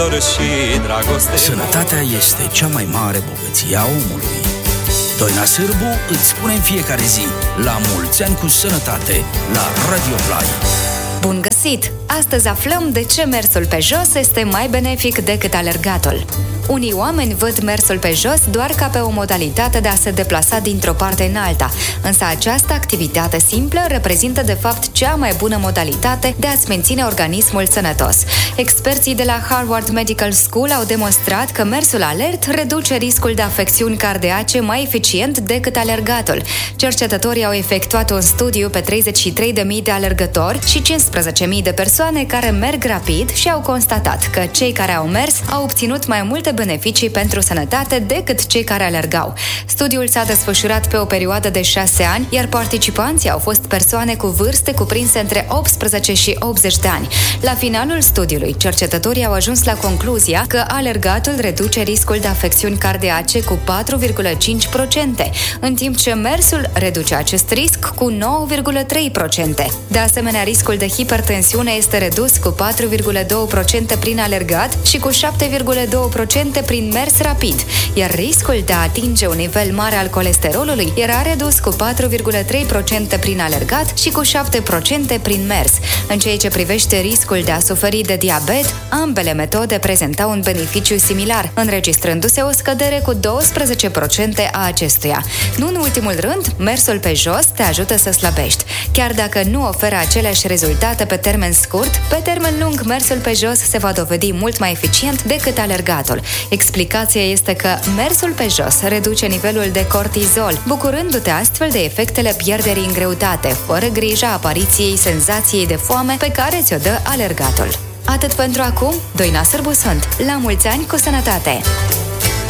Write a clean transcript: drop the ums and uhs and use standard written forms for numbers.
și dragoste. Sănătatea este cea mai mare bogăție a omului. Doina Sârbu îți spune în fiecare zi: la mulți ani cu sănătate, la Radio Play. Bun găsit! Astăzi aflăm de ce mersul pe jos este mai benefic decât alergatul. Unii oameni văd mersul pe jos doar ca pe o modalitate de a se deplasa dintr-o parte în alta, însă această activitate simplă reprezintă de fapt cea mai bună modalitate de a-ți menține organismul sănătos. Experții de la Harvard Medical School au demonstrat că mersul alert reduce riscul de afecțiuni cardiace mai eficient decât alergatul. Cercetătorii au efectuat un studiu pe 33.000 de alergători și 15.000 de persoane care merg rapid și au constatat că cei care au mers au obținut mai multe beneficii pentru sănătate decât cei care alergau. Studiul s-a desfășurat pe o perioadă de 6 ani, iar participanții au fost persoane cu vârste cuprinse între 18 și 80 de ani. La finalul studiului, cercetătorii au ajuns la concluzia că alergatul reduce riscul de afecțiuni cardiace cu 4,5%, în timp ce mersul reduce acest risc cu 9,3%. De asemenea, riscul de hipertensiune este redus cu 4,2% prin alergat și cu 7,2% prin mers rapid, iar riscul de a atinge un nivel mare al colesterolului era redus cu 4,3% prin alergat și cu 7% prin mers. În ceea ce privește riscul de a suferi de diabet, ambele metode prezentau un beneficiu similar, înregistrându-se o scădere cu 12% a acestuia. Nu în ultimul rând, mersul pe jos te ajută să slăbești. Chiar dacă nu oferă aceleași rezultate pe termen scurt, pe termen lung mersul pe jos se va dovedi mult mai eficient decât alergatul. Explicația este că mersul pe jos reduce nivelul de cortizol, bucurându-te astfel de efectele pierderii în greutate, fără grija apariției senzației de foame pe care ți-o dă alergatul. Atât pentru acum, Doina Sârbu sunt. La mulți ani cu sănătate!